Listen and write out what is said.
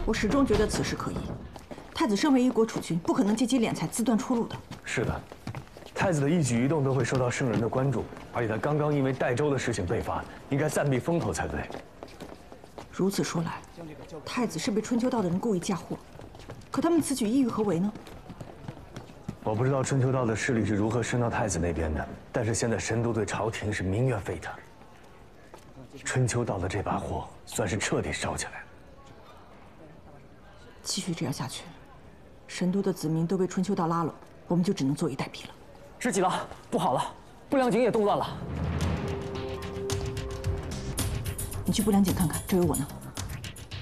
我始终觉得此事可疑。太子身为一国储君，不可能借机敛财自断出路的。 是的，太子的一举一动都会受到圣人的关注，而且他刚刚因为代州的事情被罚，应该暂避风头才对。 如此说来，太子是被春秋道的人故意嫁祸，可他们此举意欲何为呢？ 我不知道春秋道的势力是如何伸到太子那边的，但是现在神都对朝廷是民怨沸腾，春秋道的这把火算是彻底烧起来了。 继续这样下去，神都的子民都被春秋道拉拢，我们就只能坐以待毙了。 知己了，不好了，不良井也动乱了。 你去不良井看看，这有我呢。